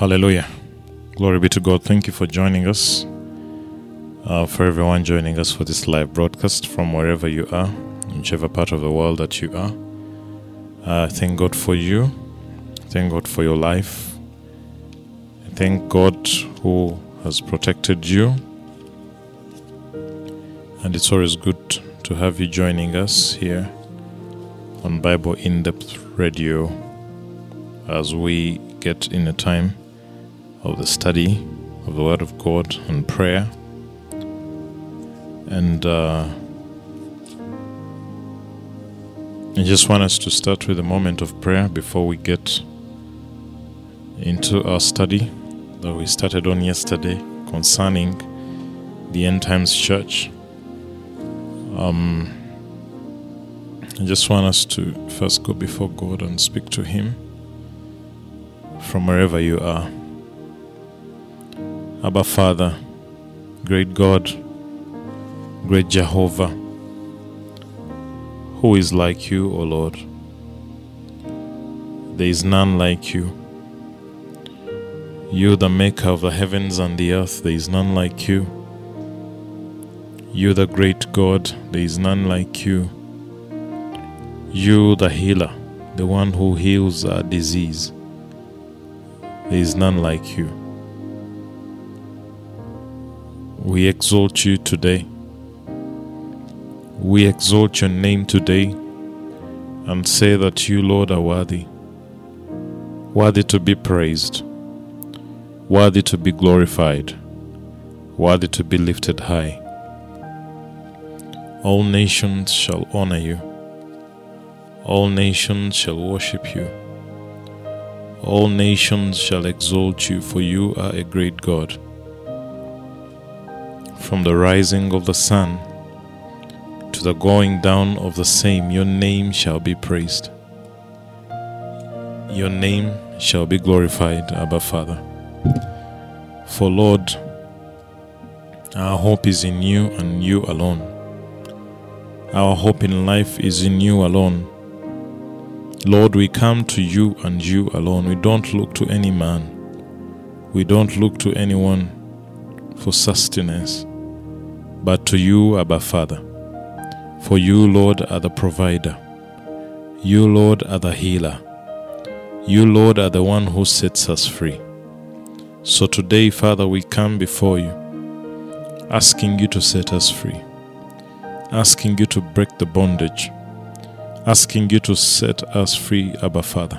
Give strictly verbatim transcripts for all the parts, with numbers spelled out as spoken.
Hallelujah. Glory be to God. Thank you for joining us. Uh, for everyone joining us for this live broadcast from wherever you are, whichever part of the world that you are. Uh, thank God for you. Thank God for your life. Thank God who has protected you. And it's always good to have you joining us here on Bible In-Depth Radio as we get in a time of the study of the Word of God and prayer. And uh, I just want us to start with a moment of prayer before we get into our study that we started on yesterday concerning the End Times Church. Um, I just want us to first go before God and speak to Him from wherever you are. Abba Father, great God, great Jehovah, who is like you, O Lord? There is none like you. You, the maker of the heavens and the earth, there is none like you. You, the great God, there is none like you. You, the healer, the one who heals our disease, there is none like you. We exalt you today. We exalt your name today and say that you, Lord, are worthy. Worthy to be praised. Worthy to be glorified. Worthy to be lifted high. All nations shall honor you. All nations shall worship you. All nations shall exalt you, for you are a great God. From the rising of the sun to the going down of the same, your name shall be praised. Your name shall be glorified, Abba Father. For Lord, our hope is in you and you alone. Our hope in life is in you alone. Lord, we come to you and you alone. We don't look to any man. We don't look to anyone for sustenance, but to you, Abba Father. For you, Lord, are the provider. You, Lord, are the healer. You, Lord, are the one who sets us free. So today, Father, we come before you, asking you to set us free, asking you to break the bondage, asking you to set us free, Abba Father.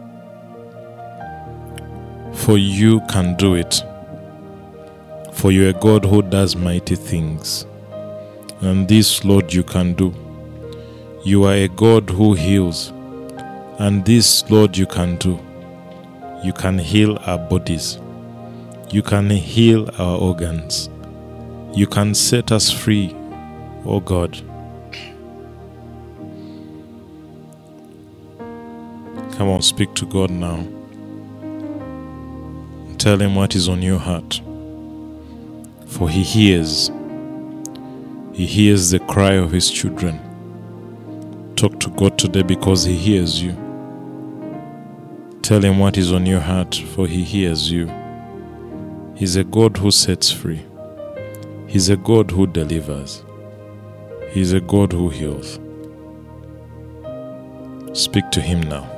For you can do it. For you are a God who does mighty things. And this, Lord, you can do. You are a God who heals. And this, Lord, you can do. You can heal our bodies. You can heal our organs. You can set us free, O God. Come on, speak to God now. Tell Him what is on your heart. For He hears. He hears the cry of His children. Talk to God today because He hears you. Tell Him what is on your heart, for He hears you. He's a God who sets free. He's a God who delivers. He's a God who heals. Speak to Him now.